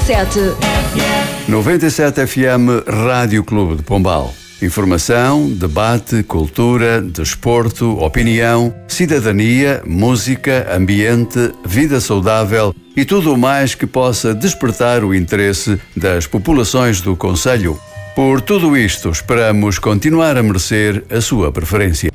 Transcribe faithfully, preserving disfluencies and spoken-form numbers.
sete. noventa e sete F M Rádio Clube de Pombal. Informação, debate, cultura, desporto, opinião, cidadania, música, ambiente, vida saudável e tudo o mais que possa despertar o interesse das populações do concelho. Por tudo isto, esperamos continuar a merecer a sua preferência.